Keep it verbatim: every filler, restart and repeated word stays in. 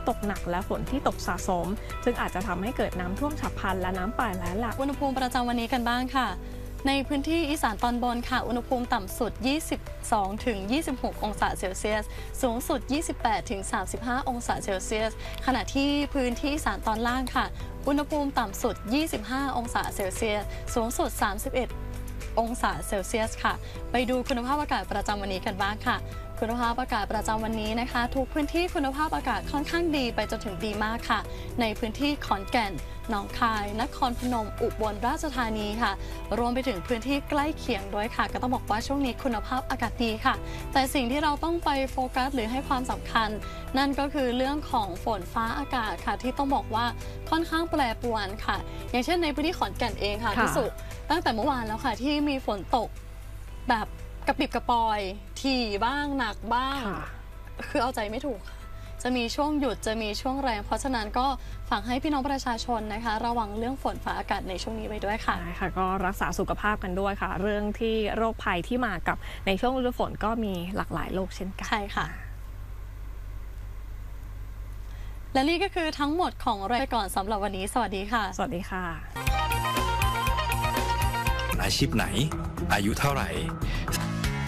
ตกหนักและฝนที่ตกสะสมซึ่งอาจจะทำให้เกิดน้ำท่วมฉับพลันและน้ำป่าไหลหลากอุณหภูมิประจำวันนี้กันบ้างค่ะในพื้นที่อีสานตอนบนค่ะอุณหภูมิต่ำสุด ยี่สิบสองถึงยี่สิบหก องศาเซลเซียสสูงสุด ยี่สิบแปดถึงสามสิบห้า องศาเซลเซียสขณะที่พื้นที่อีสานตอนล่างค่ะอุณหภูมิต่ำสุด ยี่สิบห้า องศาเซลเซียสสูงสุด สามสิบเอ็ด องศาเซลเซียสค่ะไปดูคุณภาพอากาศประจำวันนี้กันบ้างค่ะคุณภาพอากาศประจำวันนี้นะคะทุกพื้นที่คุณภาพอากาศค่อนข้างดีไปจนถึงดีมากค่ะในพื้นที่ขอนแก่นหนองคายนครพนมอุบลราชธานีค่ะรวมไปถึงพื้นที่ใกล้เคียงด้วยค่ะก็ต้องบอกว่าช่วงนี้คุณภาพอากาศดีค่ะแต่สิ่งที่เราต้องไปโฟกัสหรือให้ความสำคัญนั่นก็คือเรื่องของฝนฟ้าอากาศค่ะที่ต้องบอกว่าค่อนข้างแปรปรวนค่ะอย่างเช่นในพื้นที่ขอนแก่นเองค่ะพี่สุตั้งแต่เมื่อวานแล้วค่ะที่มีฝนตกแบบกระปิบกระปอยถี่บ้างหนักบ้างคือเอาใจไม่ถูกจะมีช่วงหยุดจะมีช่วงแรงเพราะฉะนั้นก็ฝากให้พี่น้องประชาชนนะคะระวังเรื่องฝนฟ้าอากาศในช่วงนี้ไว้ด้วยค่ะใช่ค่ะก็รักษาสุขภาพกันด้วยค่ะเรื่องที่โรคภัยที่มากับในช่วงฤดูฝนก็มีหลากหลายโรคเช่นกันใช่ค่ะและนี่ก็คือทั้งหมดของรายการสำหรับวันนี้สวัสดีค่ะสวัสดีค่ะอาชีพไหนอายุเท่าไหร่